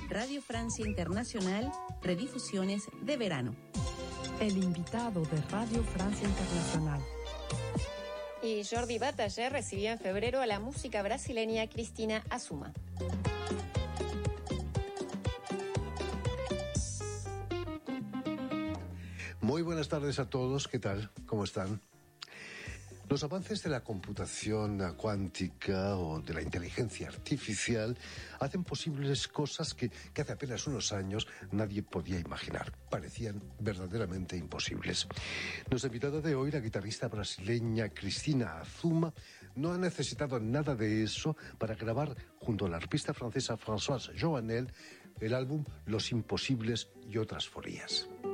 Radio Francia Internacional, redifusiones de verano. El invitado de Radio Francia Internacional. Y Jordi Bataller recibió en febrero a la música brasileña Cristina Azuma. Muy buenas tardes a todos, ¿qué tal? ¿Cómo están? Los avances de la computación cuántica o de la inteligencia artificial hacen posibles cosas que hace apenas unos años nadie podía imaginar. Parecían verdaderamente imposibles. Nuestra invitada de hoy, la guitarrista brasileña Cristina Azuma, no ha necesitado nada de eso para grabar junto a la arpista francesa Françoise Joannel el álbum Los Imposibles y otras forías.